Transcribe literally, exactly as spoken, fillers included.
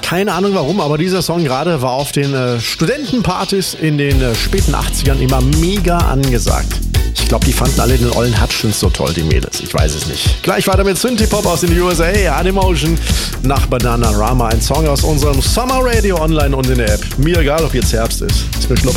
Keine Ahnung warum, aber dieser Song gerade war auf den äh, Studentenpartys in den äh, späten achtzigern immer mega angesagt. Ich glaube, die fanden alle den ollen Hutchins so toll, die Mädels. Ich weiß es nicht. Gleich weiter mit Synthie-Pop aus den U S A, Animotion nach Bananarama. Ein Song aus unserem Summer Radio online und in der App. Mir egal, ob jetzt Herbst ist. Ist mir schnuppe.